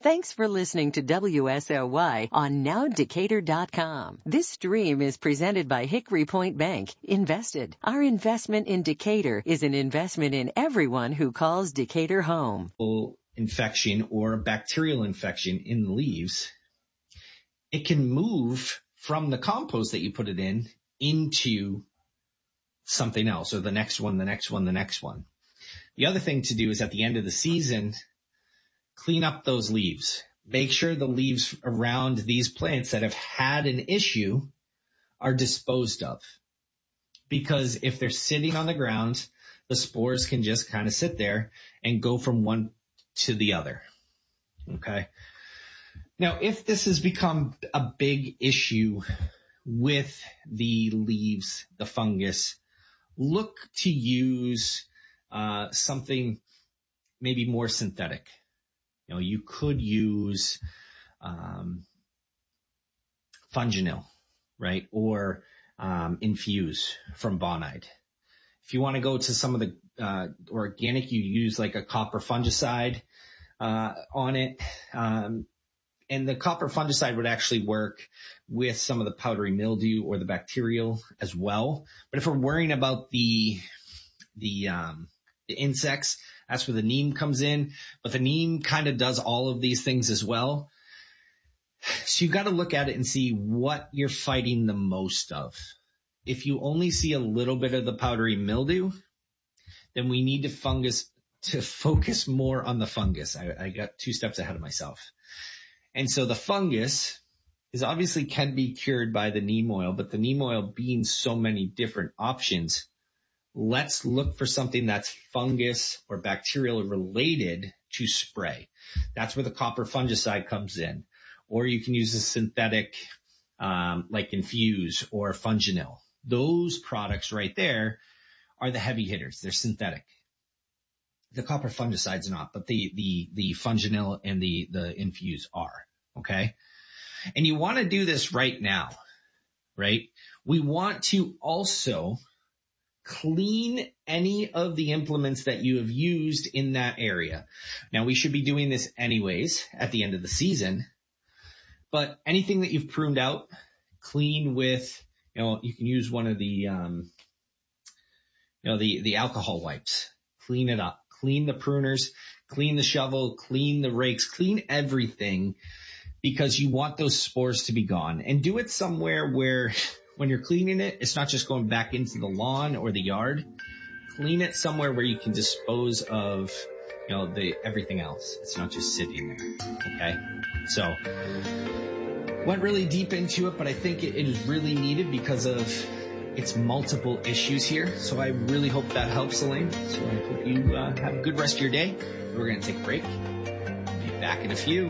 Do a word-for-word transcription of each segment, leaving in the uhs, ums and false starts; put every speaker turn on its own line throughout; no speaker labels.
Thanks for listening to W S L Y on now decatur dot com. This stream is presented by Hickory Point Bank. Invested. Our investment in Decatur is an investment in everyone who calls Decatur home.
Infection or bacterial infection in the leaves, it can move from the compost that you put it in into something else, or the next one, the next one, the next one. The other thing to do is at the end of the season, clean up those leaves. Make sure the leaves around these plants that have had an issue are disposed of. Because if they're sitting on the ground, the spores can just kind of sit there and go from one to the other. Okay. Now, if this has become a big issue with the leaves, the fungus, look to use uh, something maybe more synthetic. You know, you could use um, Funginyl, right? Or um, Infuse from Bonide. If you want to go to some of the uh, organic, you use like a copper fungicide uh, on it. Um, and the copper fungicide would actually work with some of the powdery mildew or the bacterial as well. But if we're worrying about the the um, the insects, that's where the neem comes in. But the neem kind of does all of these things as well. So you got to look at it and see what you're fighting the most of. If you only see a little bit of the powdery mildew, then we need to fungus to focus more on the fungus. I, I got two steps ahead of myself. And so the fungus is obviously can be cured by the neem oil, but the neem oil being so many different options, let's look for something that's fungus or bacterial related to spray. That's where the copper fungicide comes in. Or you can use a synthetic, um, like Infuse or Funginyl. Those products right there are the heavy hitters. They're synthetic. The copper fungicide's not, but the, the, the Funginyl and the, the Infuse are. Okay. And you want to do this right now, right? We want to also clean any of the implements that you have used in that area. Now, we should be doing this anyways at the end of the season, but anything that you've pruned out, clean with, you know, you can use one of the, um, you know, the, the alcohol wipes, clean it up, clean the pruners, clean the shovel, clean the rakes, clean everything, because you want those spores to be gone. And do it somewhere where when you're cleaning it, it's not just going back into the lawn or the yard. Clean it somewhere where you can dispose of, you know, the everything else. It's not just sitting there. Okay. So went really deep into it, but I think it, it is really needed because of its multiple issues here. So I really hope that helps, Elaine. So I hope you uh, have a good rest of your day. We're going to take a break. Be back in a few.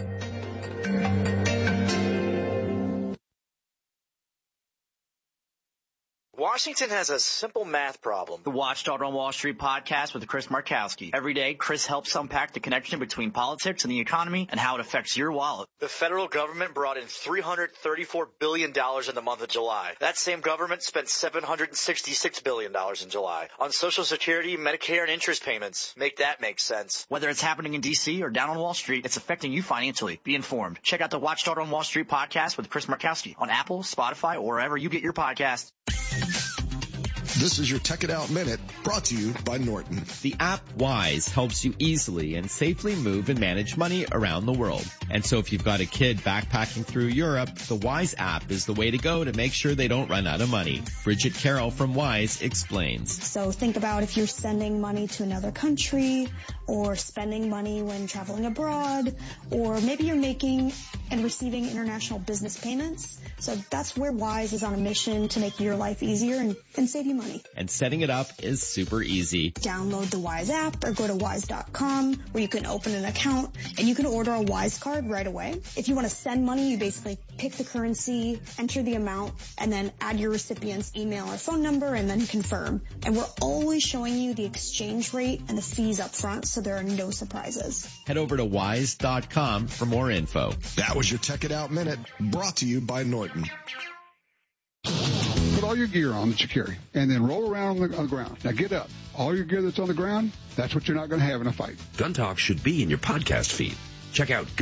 Washington has a simple math problem.
The Watchdog on Wall Street podcast with Chris Markowski. Every day, Chris helps unpack the connection between politics and the economy and how it affects your wallet.
The federal government brought in three hundred thirty-four billion dollars in the month of July. That same government spent seven hundred sixty-six billion dollars in July on Social Security, Medicare, and interest payments. Make that make sense.
Whether it's happening in D C or down on Wall Street, it's affecting you financially. Be informed. Check out the Watchdog on Wall Street podcast with Chris Markowski on Apple, Spotify, or wherever you get your podcasts.
This is your Tech It Out Minute, brought to you by Norton.
The app Wise helps you easily and safely move and manage money around the world. And so if you've got a kid backpacking through Europe, the Wise app is the way to go to make sure they don't run out of money. Bridget Carroll from Wise explains.
So think about if you're sending money to another country, or spending money when traveling abroad, or maybe you're making and receiving international business payments. So that's where Wise is on a mission to make your life easier and, and save you money.
And setting it up is super easy.
Download the Wise app or go to wise dot com where you can open an account and you can order a Wise card right away. If you want to send money, you basically pick the currency, enter the amount, and then add your recipient's email or phone number and then confirm. And we're always showing you the exchange rate and the fees up front, so there are no surprises.
Head over to wise dot com for more info.
That was your Tech It Out Minute, brought to you by Norton.
Put all your gear on that you carry, and then roll around on the, on the ground. Now get up. All your gear that's on the ground, that's what you're not going to have in a fight.
Gun Talk should be in your podcast feed. Check out